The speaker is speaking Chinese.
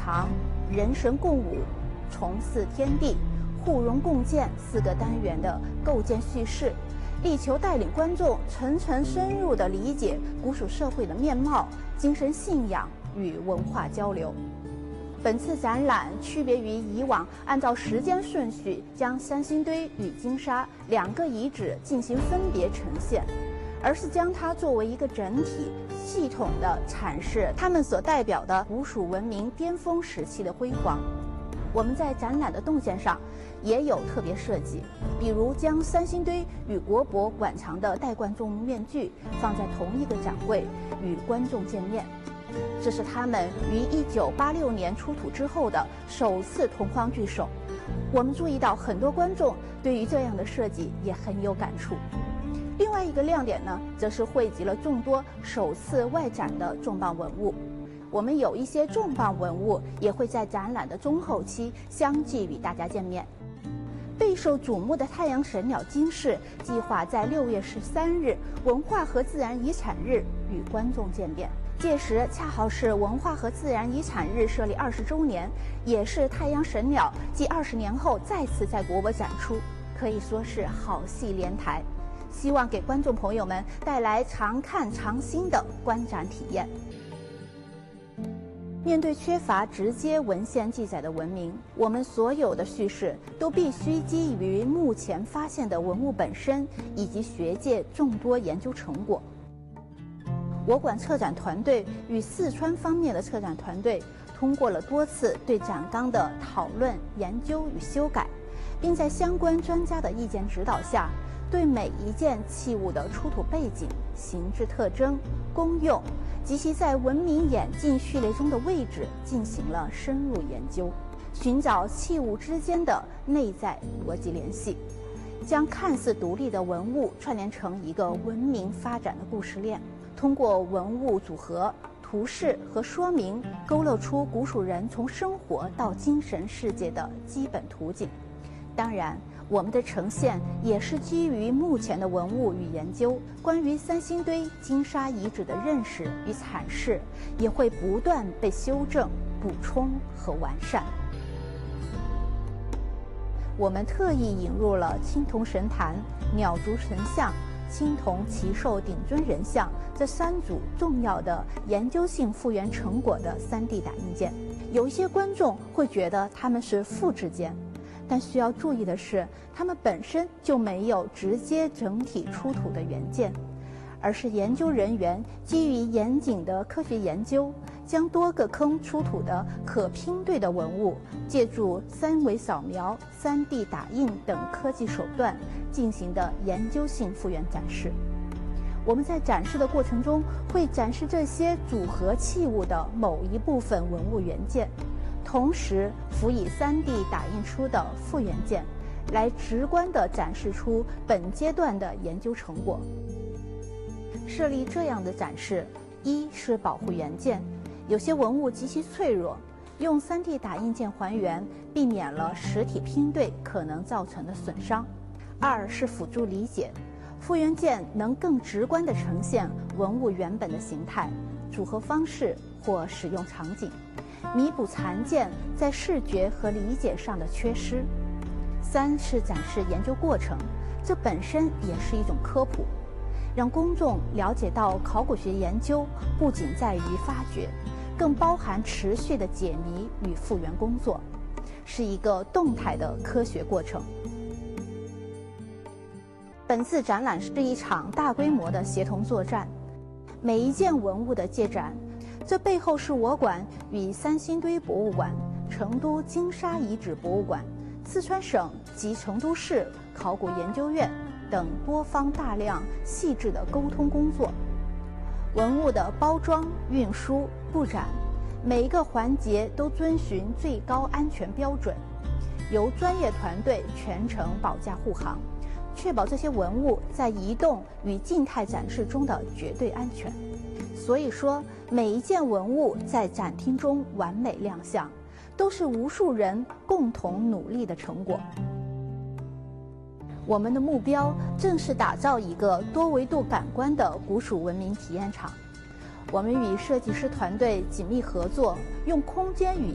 堂、人神共舞、重祀天地、互融共建4个单元的构建叙事，力求带领观众层层深入地理解古蜀社会的面貌、精神信仰与文化交流。本次展览区别于以往按照时间顺序将三星堆与金沙2个遗址进行分别呈现，而是将它作为一个整体，系统地阐释它们所代表的古蜀文明巅峰时期的辉煌。我们在展览的动线上也有特别设计，比如将三星堆与国博馆藏的戴冠众面具放在同一个展柜，与观众见面。这是他们于1986年出土之后的首次同框聚首。我们注意到很多观众对于这样的设计也很有感触。另外一个亮点呢，则是汇集了众多首次外展的重磅文物。我们有一些重磅文物也会在展览的中后期相继与大家见面。备受瞩目的太阳神鸟金饰计划在6月13日文化和自然遗产日与观众见面，届时恰好是文化和自然遗产日设立20周年，也是太阳神鸟继20年后再次在国博展出，可以说是好戏连台。希望给观众朋友们带来常看常新的观展体验。面对缺乏直接文献记载的文明，我们所有的叙事都必须基于目前发现的文物本身以及学界众多研究成果。我馆策展团队与四川方面的策展团队通过了多次对展纲的讨论、研究与修改，并在相关专家的意见指导下，对每一件器物的出土背景、形制特征、功用及其在文明演进序列中的位置进行了深入研究，寻找器物之间的内在逻辑联系，将看似独立的文物串联成一个文明发展的故事链，通过文物组合、图示和说明，勾勒出古蜀人从生活到精神世界的基本图景。当然，我们的呈现也是基于目前的文物与研究，关于三星堆、金沙遗址的认识与阐释，也会不断被修正、补充和完善。我们特意引入了青铜神坛、鸟足神像、青铜奇兽顶尊人像这3组重要的研究性复原成果的3D 打印件。有一些观众会觉得它们是复制件，但需要注意的是，它们本身就没有直接整体出土的原件，而是研究人员基于严谨的科学研究，将多个坑出土的可拼对的文物，借助3维扫描、3D 打印等科技手段进行的研究性复原展示。我们在展示的过程中，会展示这些组合器物的某一部分文物原件，同时辅以3D 打印出的复原件，来直观地展示出本阶段的研究成果。设立这样的展示，一是保护原件，有些文物极其脆弱，用3D 打印件还原，避免了实体拼对可能造成的损伤；二是辅助理解，复原件能更直观地呈现文物原本的形态、组合方式或使用场景，弥补残件在视觉和理解上的缺失。三是展示研究过程，这本身也是一种科普，让公众了解到考古学研究不仅在于发掘，更包含持续的解谜与复原工作，是一个动态的科学过程。本次展览是一场大规模的协同作战，每一件文物的借展，这背后是我馆与三星堆博物馆、成都金沙遗址博物馆、四川省及成都市考古研究院等多方大量细致的沟通工作。文物的包装、运输、布展，每一个环节都遵循最高安全标准，由专业团队全程保驾护航，确保这些文物在移动与静态展示中的绝对安全。所以说，每一件文物在展厅中完美亮相，都是无数人共同努力的成果。我们的目标正是打造一个多维度感官的古蜀文明体验场。我们与设计师团队紧密合作，用空间与